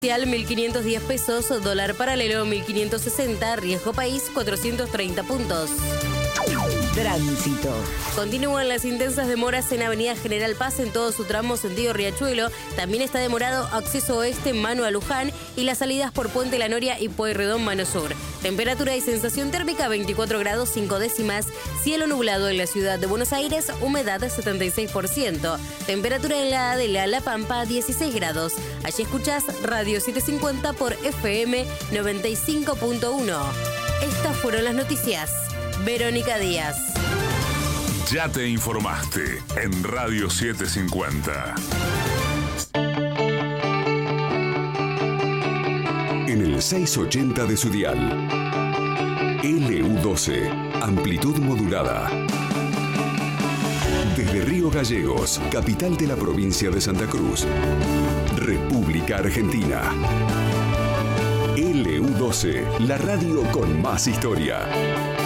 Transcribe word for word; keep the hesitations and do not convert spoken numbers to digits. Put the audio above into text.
mil quinientos diez pesos, dólar paralelo mil quinientos sesenta, riesgo país cuatrocientos treinta puntos. Tránsito. Continúan las intensas demoras en Avenida General Paz en todo su tramo sentido Riachuelo. También está demorado acceso oeste mano a Luján y las salidas por Puente La Noria y Pueyrredón mano sur. Temperatura y sensación térmica veinticuatro grados cinco décimas. Cielo nublado en la ciudad de Buenos Aires, humedad setenta y seis por ciento. Temperatura en la Adela, La Pampa dieciséis grados. Allí escuchás Radio setecientos cincuenta por F M noventa y cinco punto uno. Estas fueron las noticias. Verónica Díaz. Ya te informaste en Radio setecientos cincuenta. En el seiscientos ochenta de su dial. L U doce, amplitud modulada. Desde Río Gallegos, capital de la provincia de Santa Cruz, República Argentina. L U doce, la radio con más historia.